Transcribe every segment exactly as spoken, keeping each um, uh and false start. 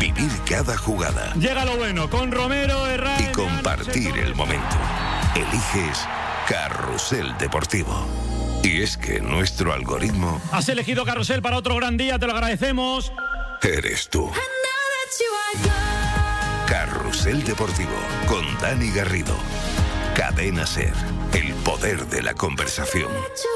vivir cada jugada. Llega lo bueno con Romero, Herrera y compartir el momento. Eliges Carrusel Deportivo. Y es que nuestro algoritmo... Has elegido Carrusel para otro gran día, te lo agradecemos. Eres tú. Carrusel Deportivo con Dani Garrido. Cadena SER. El poder de la conversación.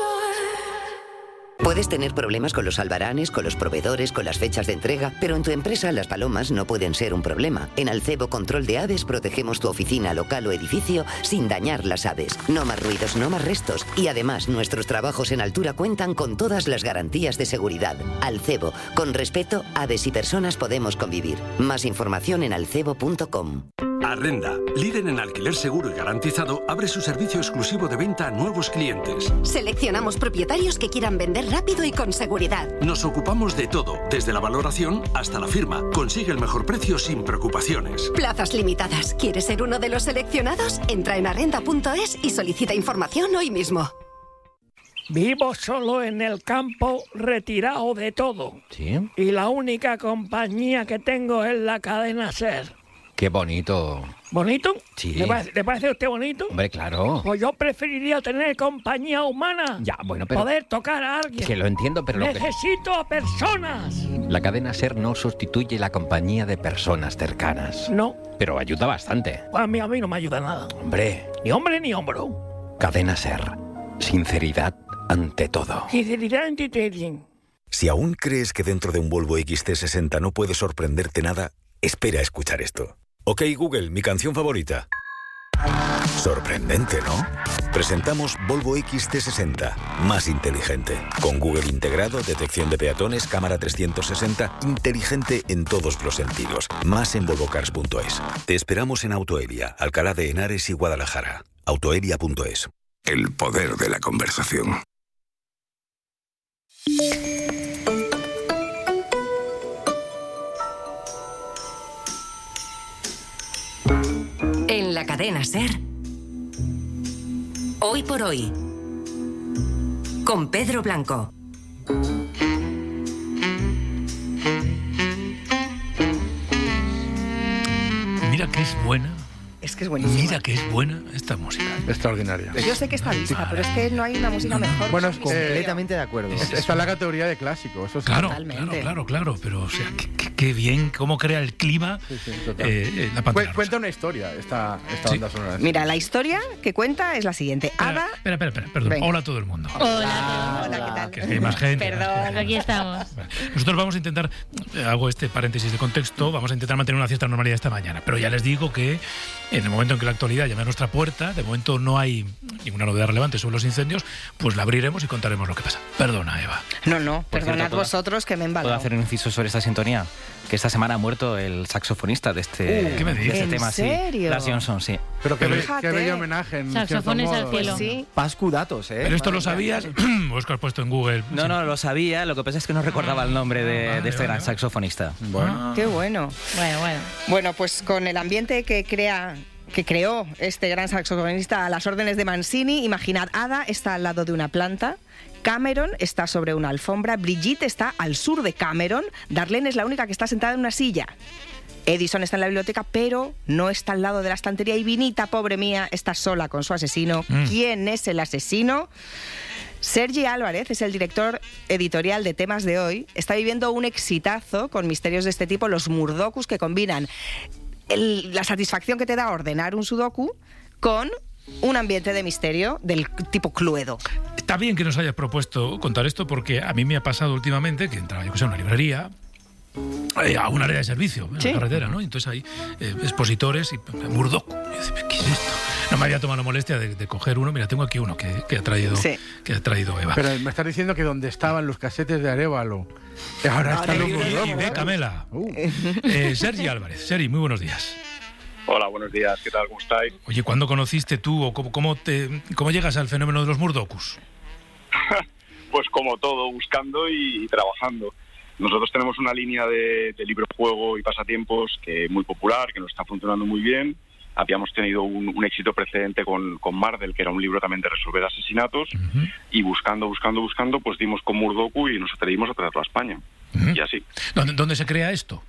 Puedes tener problemas con los albaranes, con los proveedores, con las fechas de entrega, pero en tu empresa las palomas no pueden ser un problema. En Alcebo Control de Aves protegemos tu oficina, local o edificio sin dañar las aves. No más ruidos, no más restos. Y además, nuestros trabajos en altura cuentan con todas las garantías de seguridad. Alcebo, con respeto, aves y personas podemos convivir. Más información en alcebo punto com. Arrenda, líder en alquiler seguro y garantizado, abre su servicio exclusivo de venta a nuevos clientes. Seleccionamos propietarios que quieran vender rápido y con seguridad. Nos ocupamos de todo, desde la valoración hasta la firma. Consigue el mejor precio sin preocupaciones. Plazas limitadas. ¿Quieres ser uno de los seleccionados? Entra en arrenda punto es y solicita información hoy mismo. Vivo solo en el campo, retirado de todo. ¿Sí? Y la única compañía que tengo es la cadena SER. Qué bonito. ¿Bonito? Sí. ¿Le parece, ¿le parece a usted bonito? Hombre, claro. Pues yo preferiría tener compañía humana. Ya, bueno, pero... Poder tocar a alguien. Que lo entiendo, pero... Necesito lo a personas. La cadena SER no sustituye la compañía de personas cercanas. No. Pero ayuda bastante. Pues a mí, a mí no me ayuda nada. Hombre. Ni hombre ni hombro. Cadena SER. Sinceridad ante todo. Sinceridad ante todo. Si aún crees que dentro de un Volvo X C sesenta no puede sorprenderte nada, espera a escuchar esto. Ok, Google, mi canción favorita. Sorprendente, ¿no? Presentamos Volvo X C sesenta, más inteligente. Con Google integrado, detección de peatones, cámara trescientos sesenta, inteligente en todos los sentidos. Más en volvo cars punto es. Te esperamos en Autoelia, Alcalá de Henares y Guadalajara. Autoelia punto es. El poder de la conversación. En la cadena SER. Hoy por hoy. Con Pedro Blanco. Mira que es buena. Es que es buenísima. Mira que es buena esta música. Extraordinaria. Yo sé que está lista, pero es que no hay una música mejor. Bueno, es completamente de acuerdo. Es, está en la categoría de clásico, eso sí. Claro, claro, claro, claro, pero o sea, qué, qué bien, cómo crea el clima sí, sí, eh, la Pantera Cuenta una historia esta, esta sí. banda sonora. Mira, la historia que cuenta es la siguiente. Espera, Ada... Espera, espera, espera, perdón. Venga. Hola a todo el mundo. Hola. Hola, ¿qué tal? Que hay más gente. Perdón, aquí estamos. Nosotros vamos a intentar, hago este paréntesis de contexto, vamos a intentar mantener una cierta normalidad esta mañana, pero ya les digo que en el momento en que la actualidad llame a nuestra puerta, de momento no hay ninguna novedad relevante sobre los incendios, pues la abriremos y contaremos lo que pasa. Perdona, Eva. No, no, Por perdonad cierto, ¿puedo- vosotros que me he ¿Puedo embalado. hacer un inciso sobre esta sintonía? Que esta semana ha muerto el saxofonista de este, Uh, ¿qué me de dices? este ¿En tema. serio? Sí, Lars Johnson, sí. Pero qué, be- Fíjate. qué bello homenaje. En Saxofones cierto al modo. cielo. Pues sí. Pascu datos, ¿eh? ¿Pero esto lo sabías? ¿O es que has puesto en Google? No, no, lo sabía. Lo que pasa es que no recordaba el nombre de, Vale, de este vale, gran vale. saxofonista. Bueno. Qué bueno. Bueno, bueno. Bueno, pues con el ambiente que crea... que creó este gran saxofonista a las órdenes de Mancini, imaginad, Ada está al lado de una planta, Cameron está sobre una alfombra, Brigitte está al sur de Cameron, Darlene es la única que está sentada en una silla. Edison está en la biblioteca, pero no está al lado de la estantería, y Vinita, pobre mía, está sola con su asesino. Mm. ¿Quién es el asesino? Sergi Álvarez es el director editorial de Temas de Hoy. Está viviendo un exitazo con misterios de este tipo, los Murdokus, que combinan el- la satisfacción que te da ordenar un sudoku con un ambiente de misterio del tipo Cluedo. Está bien que nos hayas propuesto contar esto porque a mí me ha pasado últimamente que entraba yo que sé a una librería, eh, a un área de servicio en Sí. la carretera, ¿no? Y entonces hay eh, expositores y Murdoch. Y yo decía, ¿qué es esto? No me había tomado la molestia de, de coger uno. Mira, tengo aquí uno que, que ha traído Sí. que ha traído Eva. Pero me estás diciendo que donde estaban los casetes de Arévalo, ahora están los Y Murdoch, de ¿eh? Camela. Uh. Eh, Sergi Álvarez. Sergi, muy buenos días. Hola, buenos días. ¿Qué tal? ¿Cómo estáis? Oye, ¿cuándo conociste tú o cómo, cómo, te, cómo llegas al fenómeno de los Murdokus? Pues como todo, buscando y, y trabajando. Nosotros tenemos una línea de, de libro, juego y pasatiempos que es muy popular, que nos está funcionando muy bien. Habíamos tenido un, un éxito precedente con, con Mardel, que era un libro también de resolver asesinatos, Uh-huh. y buscando, buscando, buscando, pues dimos con Murdoku y nos atrevimos a traerlo a España. Uh-huh. Y así. ¿Dónde, ¿Dónde se crea esto?